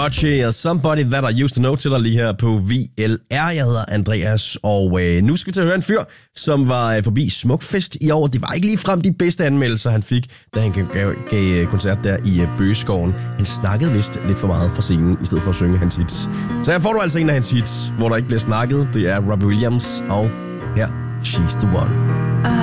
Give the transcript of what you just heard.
Liberace og Somebody That I Used To Know til dig lige her på VLR. Jeg hedder Andreas, og nu skal vi til at høre en fyr, som var forbi Smukfest i år. Det var ikke lige frem de bedste anmeldelser, han fik, da han gav koncert der i Bøgeskoven. Han snakkede vist lidt for meget fra scenen, i stedet for at synge hans hits. Så her får du altså en af hans hits, hvor der ikke bliver snakket. Det er Robbie Williams, og her, She's The One.